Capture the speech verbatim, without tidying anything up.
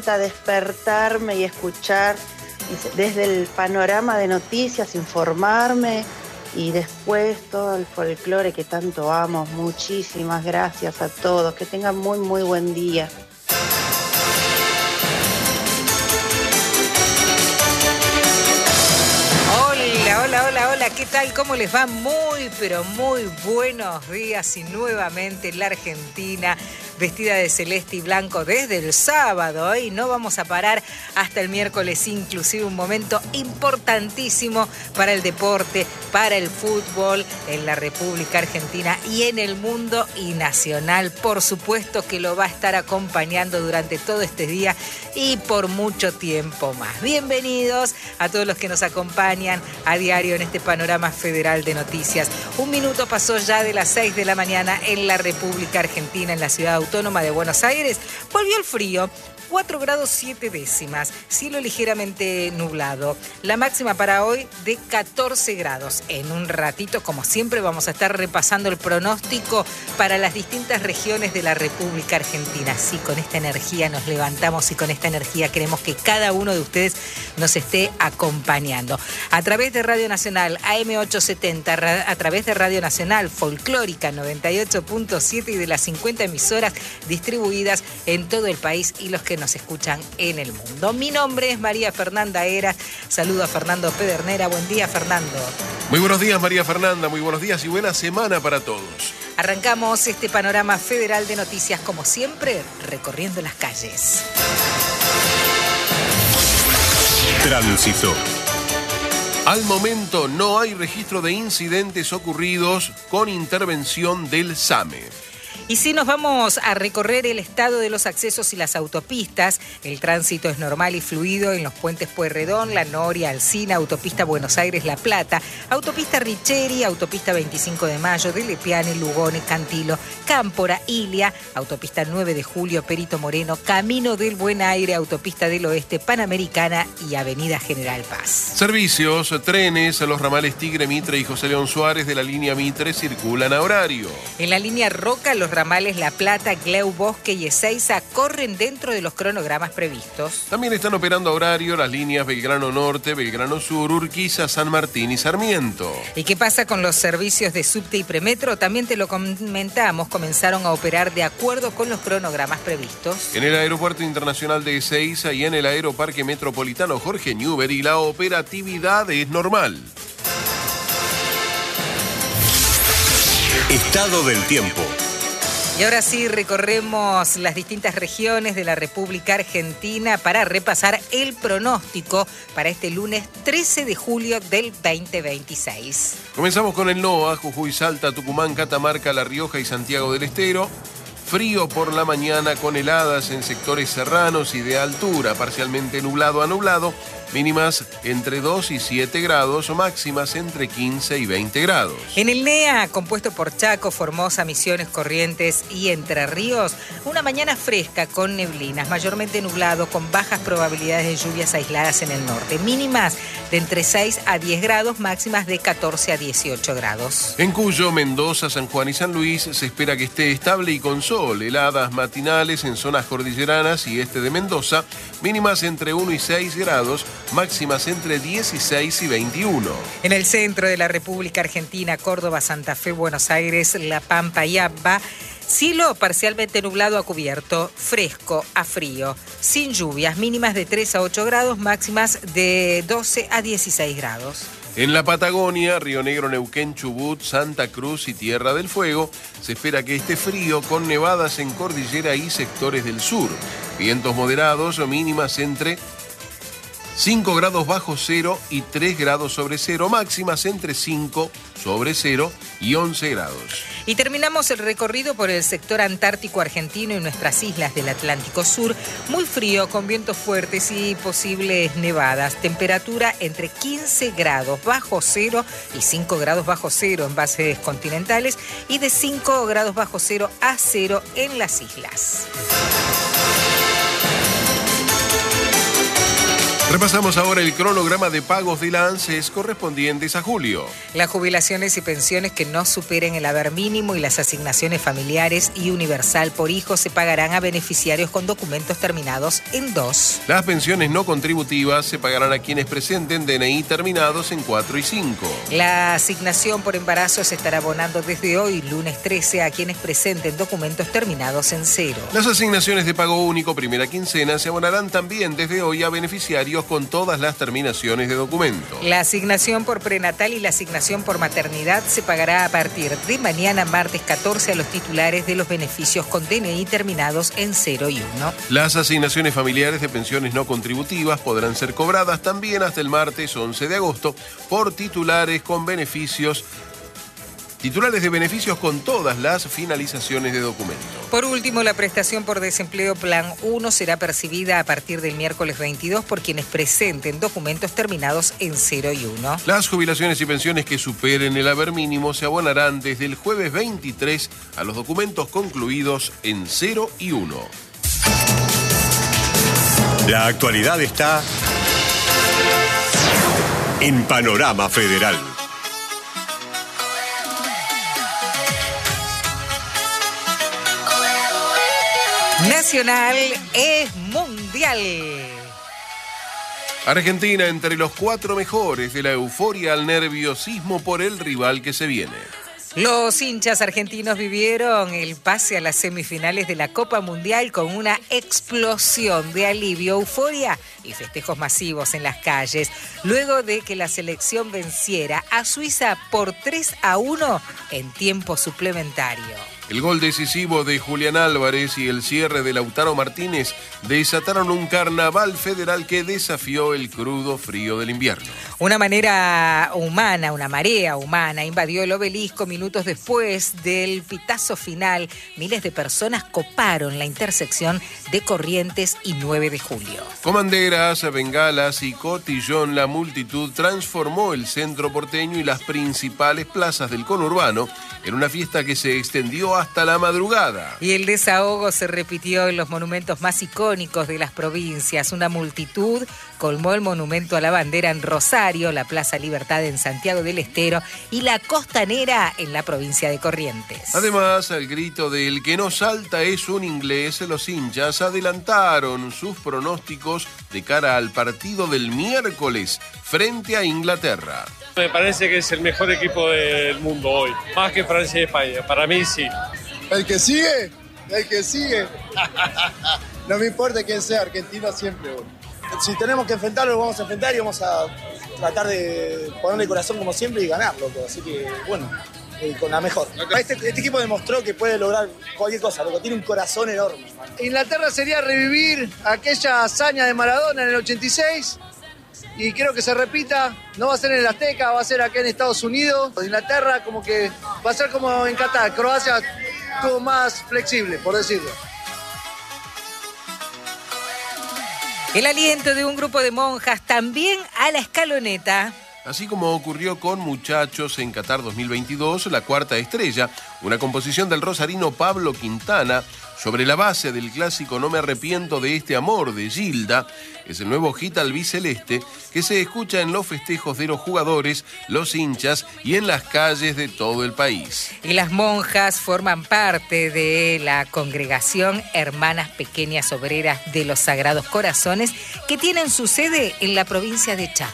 despertarme y escuchar desde el panorama de noticias, informarme y después todo el folclore que tanto amo. Muchísimas gracias a todos, que tengan muy muy buen día. Hola, hola, hola, hola, ¿qué tal? ¿Cómo les va? Muy, pero muy buenos días y nuevamente la Argentina vestida de celeste y blanco desde el sábado y no vamos a parar hasta el miércoles, inclusive un momento importantísimo para el deporte, para el fútbol en la República Argentina y en el mundo y nacional. Por supuesto que lo va a estar acompañando durante todo este día y por mucho tiempo más. Bienvenidos a todos los que nos acompañan a diario en este panorama federal de noticias. Un minuto pasó ya de las seis de la mañana en la República Argentina, en la ciudad autónoma de Buenos Aires. Volvió el frío. cuatro grados siete décimas, cielo ligeramente nublado. La máxima para hoy de catorce grados. En un ratito, como siempre, vamos a estar repasando el pronóstico para las distintas regiones de la República Argentina. Sí, con esta energía nos levantamos y con esta energía queremos que cada uno de ustedes nos esté acompañando. A través de Radio Nacional A M ochocientos setenta, a través de Radio Nacional Folclórica noventa y ocho punto siete y de las cincuenta emisoras distribuidas en todo el país y los que nos escuchan en el mundo. Mi nombre es María Fernanda Heras. Saludo a Fernando Pedernera. Buen día, Fernando. Muy buenos días, María Fernanda. Muy buenos días y buena semana para todos. Arrancamos este panorama federal de noticias, como siempre, recorriendo las calles. Tránsito. Al momento no hay registro de incidentes ocurridos con intervención del SAME. Y si nos vamos a recorrer el estado de los accesos y las autopistas, el tránsito es normal y fluido en los puentes Pueyrredón, La Noria, Alsina, autopista Buenos Aires-La Plata, autopista Richeri, autopista veinticinco de mayo, de Lepiane, Lugones, Cantilo, Cámpora, Ilia, autopista nueve de julio, Perito Moreno, Camino del Buen Aire, autopista del Oeste, Panamericana y avenida General Paz. Servicios, trenes, los ramales Tigre, Mitre y José León Suárez de la línea Mitre circulan a horario. En la línea Roca, los ramales La Plata, Gleu, Bosque y Ezeiza corren dentro de los cronogramas previstos. También están operando a horario las líneas Belgrano Norte, Belgrano Sur, Urquiza, San Martín y Sarmiento. ¿Y qué pasa con los servicios de subte y premetro? También te lo comentamos, comenzaron a operar de acuerdo con los cronogramas previstos. En el Aeropuerto Internacional de Ezeiza y en el Aeroparque Metropolitano Jorge Newbery la operatividad es normal. Estado del tiempo. Y ahora sí recorremos las distintas regiones de la República Argentina para repasar el pronóstico para este lunes trece de julio del veinte veintiséis. Comenzamos con el NOA, Jujuy, Salta, Tucumán, Catamarca, La Rioja y Santiago del Estero. Frío por la mañana con heladas en sectores serranos y de altura, parcialmente nublado a nublado, mínimas entre dos y siete grados o máximas entre quince y veinte grados. En el NEA, compuesto por Chaco, Formosa, Misiones, Corrientes y Entre Ríos, una mañana fresca con neblinas, mayormente nublado con bajas probabilidades de lluvias aisladas en el norte, mínimas de entre seis a diez grados, máximas de catorce a dieciocho grados. En Cuyo, Mendoza, San Juan y San Luis se espera que esté estable y con sol, heladas matinales en zonas cordilleranas y este de Mendoza, mínimas entre uno y seis grados, máximas entre dieciséis y veintiuno. En el centro de la República Argentina, Córdoba, Santa Fe, Buenos Aires, La Pampa y Abba, cielo parcialmente nublado a cubierto, fresco a frío, sin lluvias, mínimas de tres a ocho grados, máximas de doce a dieciséis grados. En la Patagonia, Río Negro, Neuquén, Chubut, Santa Cruz y Tierra del Fuego, se espera que esté frío con nevadas en cordillera y sectores del sur. Vientos moderados o mínimas entre cinco grados bajo cero y tres grados sobre cero, máximas entre cinco sobre cero y once grados. Y terminamos el recorrido por el sector antártico argentino y nuestras islas del Atlántico Sur. Muy frío, con vientos fuertes y posibles nevadas. Temperatura entre quince grados bajo cero y cinco grados bajo cero en bases continentales y de cinco grados bajo cero a cero en las islas. Repasamos ahora el cronograma de pagos de la ANSES correspondientes a julio. Las jubilaciones y pensiones que no superen el haber mínimo y las asignaciones familiares y universal por hijo se pagarán a beneficiarios con documentos terminados en dos. Las pensiones no contributivas se pagarán a quienes presenten D N I terminados en cuatro y cinco. La asignación por embarazo se estará abonando desde hoy, lunes trece, a quienes presenten documentos terminados en cero. Las asignaciones de pago único primera quincena se abonarán también desde hoy a beneficiarios con todas las terminaciones de documento. La asignación por prenatal y la asignación por maternidad se pagará a partir de mañana, martes catorce, a los titulares de los beneficios con D N I terminados en cero y uno. Las asignaciones familiares de pensiones no contributivas podrán ser cobradas también hasta el martes once de agosto por titulares con beneficios Titulares de beneficios con todas las finalizaciones de documento. Por último, la prestación por desempleo Plan uno será percibida a partir del miércoles veintidós por quienes presenten documentos terminados en cero y uno. Las jubilaciones y pensiones que superen el haber mínimo se abonarán desde el jueves veintitrés a los documentos concluidos en cero y uno. La actualidad está en Panorama Federal. Nacional es mundial. Argentina entre los cuatro mejores, de la euforia al nerviosismo por el rival que se viene. Los hinchas argentinos vivieron el pase a las semifinales de la Copa Mundial con una explosión de alivio, euforia y festejos masivos en las calles, luego de que la selección venciera a Suiza por tres a uno en tiempo suplementario. El gol decisivo de Julián Álvarez y el cierre de Lautaro Martínez desataron un carnaval federal que desafió el crudo frío del invierno. Una manera humana, una marea humana invadió el obelisco minutos después del pitazo final. Miles de personas coparon la intersección de Corrientes y nueve de julio. Con banderas, bengalas y cotillón, la multitud transformó el centro porteño y las principales plazas del conurbano en una fiesta que se extendió hasta la madrugada. Y el desahogo se repitió en los monumentos más icónicos de las provincias. Una multitud colmó el monumento a la bandera en Rosario, la Plaza Libertad en Santiago del Estero y la Costanera en la provincia de Corrientes. Además, al grito de "el que no salta es un inglés", los hinchas adelantaron sus pronósticos de cara al partido del miércoles frente a Inglaterra. Me parece que es el mejor equipo del mundo hoy, más que Francia y España, para mí sí. El que sigue, el que sigue. No me importa quién sea, argentino siempre. Si tenemos que enfrentarlo, lo vamos a enfrentar y vamos a tratar de ponerle corazón como siempre y ganarlo. Así que, bueno, eh, con la mejor. Este, este equipo demostró que puede lograr cualquier cosa, loco. Tiene un corazón enorme. Inglaterra sería revivir aquella hazaña de Maradona en el ochenta y seis. Y quiero que se repita, no va a ser en el Azteca, va a ser acá en Estados Unidos. Inglaterra como que va a ser como en Qatar, Croacia todo más flexible, por decirlo. El aliento de un grupo de monjas también a la escaloneta. Así como ocurrió con Muchachos en Qatar dos mil veintidós, La Cuarta Estrella, una composición del rosarino Pablo Quintana, sobre la base del clásico No me arrepiento de este amor de Gilda, es el nuevo hit albiceleste que se escucha en los festejos de los jugadores, los hinchas y en las calles de todo el país. Y las monjas forman parte de la congregación Hermanas Pequeñas Obreras de los Sagrados Corazones, que tienen su sede en la provincia de Chaco.